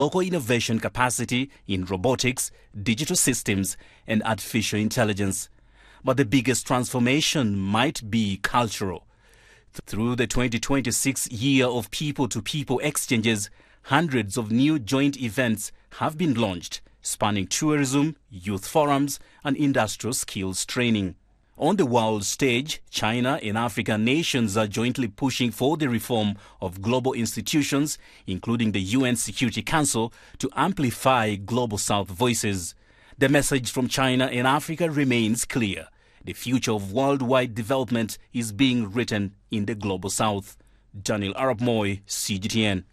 local innovation capacity in robotics, digital systems, and artificial intelligence. But the biggest transformation might be cultural. Through the 2026 year of people-to-people exchanges, hundreds of new joint events have been launched, spanning tourism, youth forums, and industrial skills training. On the world stage, China and African nations are jointly pushing for the reform of global institutions, including the UN Security Council, to amplify Global South voices. The message from China and Africa remains clear. The future of worldwide development is being written in the Global South. Daniel Arap Moy, CGTN.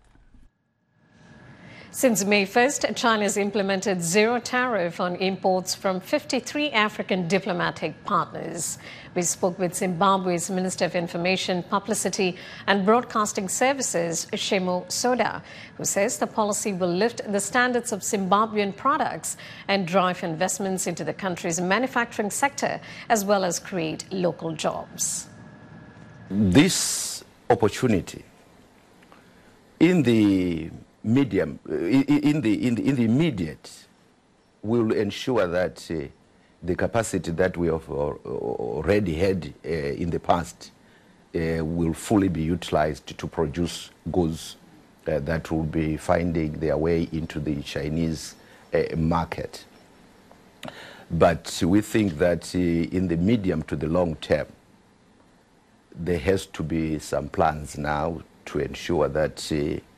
Since May 1st, China has implemented zero tariff on imports from 53 African diplomatic partners. We spoke with Zimbabwe's Minister of Information, Publicity and Broadcasting Services, Shemo Soda, who says the policy will lift the standards of Zimbabwean products and drive investments into the country's manufacturing sector, as well as create local jobs. This opportunity in the medium, in the immediate, will ensure that the capacity that we have already had in the past will fully be utilized to produce goods that will be finding their way into the Chinese market. But we think that in the medium to the long term, there has to be some plans now to ensure that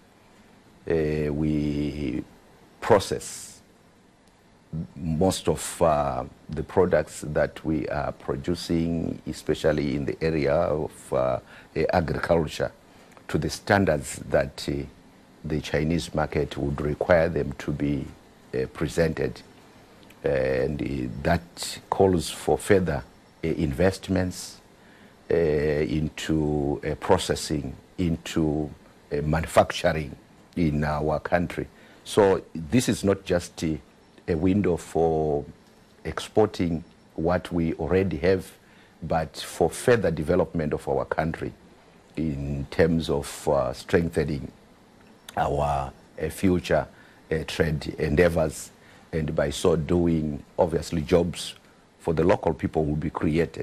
we process most of the products that we are producing, especially in the area of agriculture, to the standards that the Chinese market would require them to be presented. And that calls for further investments into processing, into manufacturing in our country. So this is not just a window for exporting what we already have, but for further development of our country in terms of strengthening our future trade endeavors. And by so doing, obviously jobs for the local people will be created.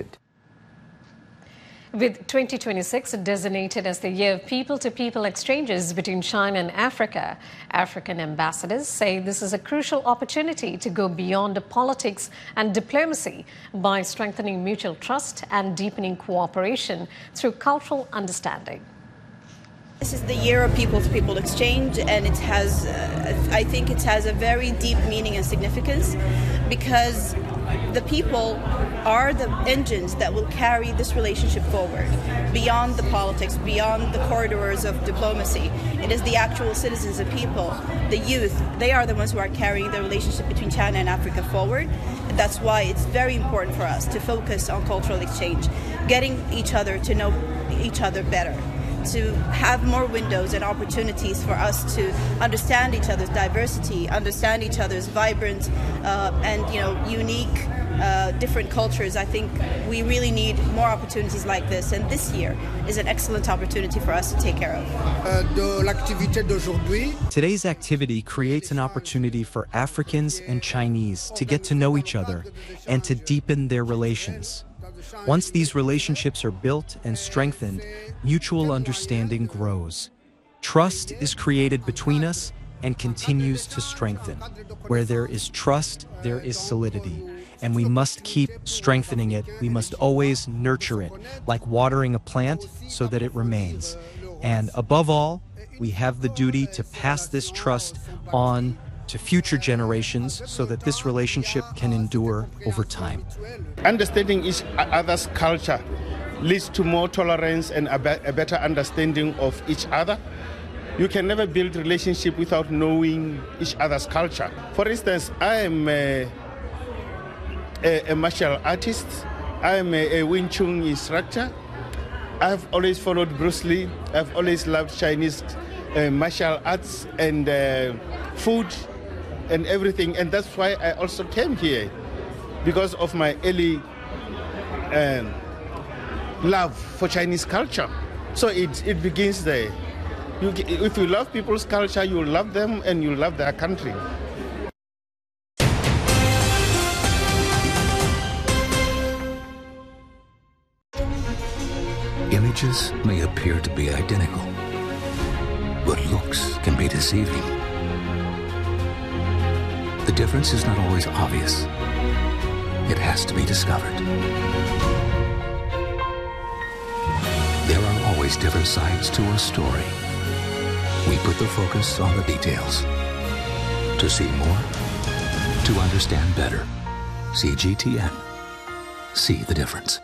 With 2026 designated as the year of people-to-people exchanges between China and Africa, African ambassadors say this is a crucial opportunity to go beyond politics and diplomacy by strengthening mutual trust and deepening cooperation through cultural understanding. This is the year of people-to-people exchange, and it has, I think it has a very deep meaning and significance, because the people are the engines that will carry this relationship forward, beyond the politics, beyond the corridors of diplomacy. It is the actual citizens and people, the youth. They are the ones who are carrying the relationship between China and Africa forward. That's why it's very important for us to focus on cultural exchange, getting each other to know each other better, to have more windows and opportunities for us to understand each other's diversity, understand each other's vibrant and unique different cultures. I think we really need more opportunities like this, and this year is an excellent opportunity for us to take care of. Today's activity creates an opportunity for Africans and Chinese to get to know each other and to deepen their relations. Once these relationships are built and strengthened, mutual understanding grows. Trust is created between us and continues to strengthen. Where there is trust, there is solidity, and we must keep strengthening it. We must always nurture it, like watering a plant so that it remains. And above all, we have the duty to pass this trust on to future generations so that this relationship can endure over time. Understanding each other's culture leads to more tolerance and a better understanding of each other. You can never build relationship without knowing each other's culture. For instance, I am a martial artist. I am a Wing Chun instructor. I've always followed Bruce Lee. I've always loved Chinese martial arts and food and everything, and that's why I also came here, because of my early love for Chinese culture. So it begins there. If you love people's culture, you love them and you love their country. Images may appear to be identical, but looks can be deceiving. The difference is not always obvious. It has to be discovered. There are always different sides to a story. We put the focus on the details. To see more, to understand better. CGTN. See the difference.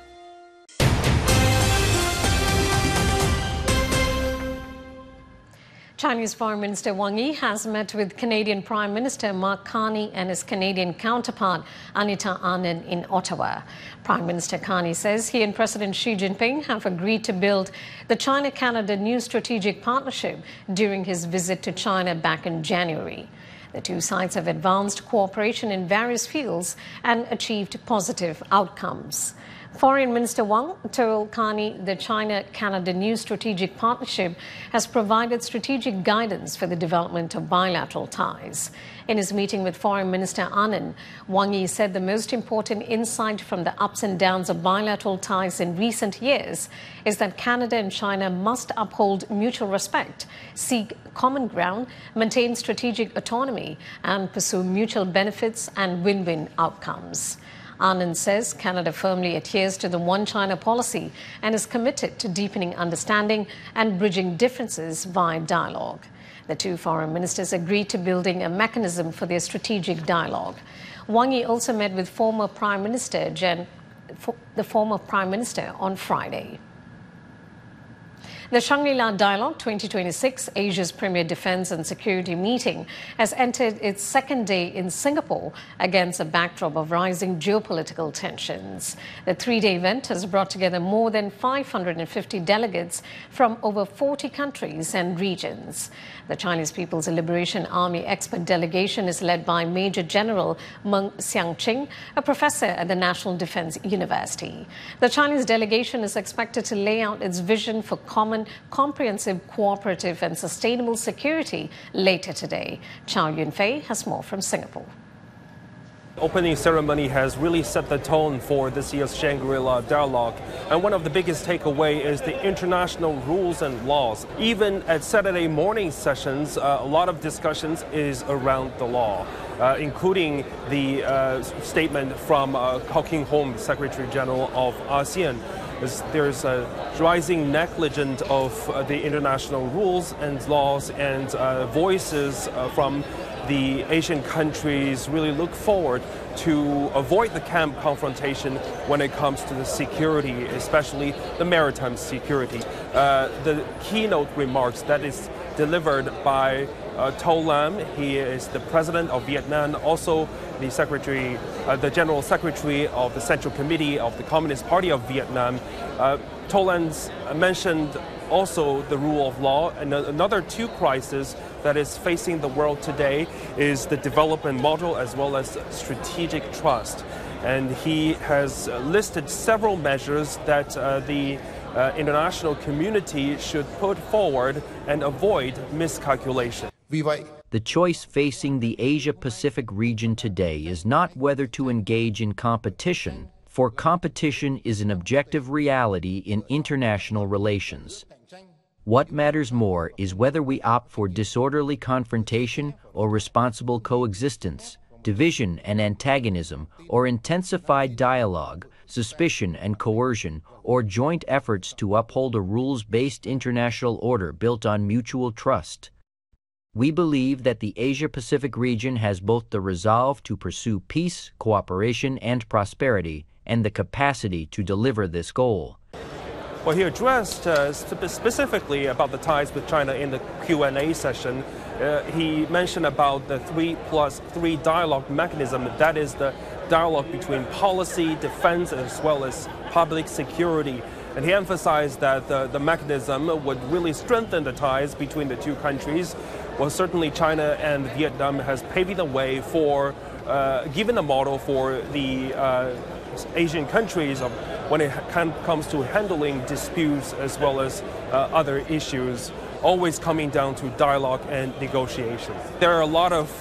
Chinese Foreign Minister Wang Yi has met with Canadian Prime Minister Mark Carney and his Canadian counterpart Anita Anand in Ottawa. Prime Minister Carney says he and President Xi Jinping have agreed to build the China-Canada New Strategic Partnership during his visit to China back in January. The two sides have advanced cooperation in various fields and achieved positive outcomes. Foreign Minister Wang told Carney the China-Canada New Strategic Partnership has provided strategic guidance for the development of bilateral ties. In his meeting with Foreign Minister Anand, Wang Yi said the most important insight from the ups and downs of bilateral ties in recent years is that Canada and China must uphold mutual respect, seek common ground, maintain strategic autonomy, and pursue mutual benefits and win-win outcomes. Anand says Canada firmly adheres to the One China policy and is committed to deepening understanding and bridging differences via dialogue. The two foreign ministers agreed to building a mechanism for their strategic dialogue. Wang Yi also met with the former Prime Minister on Friday. The Shangri-La Dialogue 2026, Asia's premier defense and security meeting, has entered its second day in Singapore against a backdrop of rising geopolitical tensions. The three-day event has brought together more than 550 delegates from over 40 countries and regions. The Chinese People's Liberation Army expert delegation is led by Major General Meng Xiangqing, a professor at the National Defense University. The Chinese delegation is expected to lay out its vision for common, comprehensive, cooperative and sustainable security later today. Chow Yun-fei has more from Singapore. Opening ceremony has really set the tone for this year's Shangri-La Dialogue. And one of the biggest takeaway is the international rules and laws. Even at Saturday morning sessions, a lot of discussions is around the law, including the statement from Kok King Hom, Secretary General of ASEAN. There's a rising negligence of the international rules and laws, and voices from the Asian countries really look forward to avoid the camp confrontation when it comes to the security, especially the maritime security. The keynote remarks that is delivered by To Lam. He is the president of Vietnam, also the General Secretary of the Central Committee of the Communist Party of Vietnam. To Lam mentioned also the rule of law, and another two crises that is facing the world today is the development model as well as strategic trust. And he has listed several measures that the international community should put forward and avoid miscalculation. The choice facing the Asia-Pacific region today is not whether to engage in competition, for competition is an objective reality in international relations. What matters more is whether we opt for disorderly confrontation or responsible coexistence, division and antagonism, or intensified dialogue, suspicion and coercion, or joint efforts to uphold a rules-based international order built on mutual trust. We believe that the Asia-Pacific region has both the resolve to pursue peace, cooperation, and prosperity, and the capacity to deliver this goal. Well, he addressed specifically about the ties with China in the Q&A session. He mentioned about the 3+3 dialogue mechanism. That is the dialogue between policy, defense, as well as public security. And he emphasized that the mechanism would really strengthen the ties between the two countries. Well, certainly China and Vietnam has paved the way for, given a model for the Asian countries when it comes to handling disputes as well as other issues. always coming down to dialogue and negotiation. There are a lot of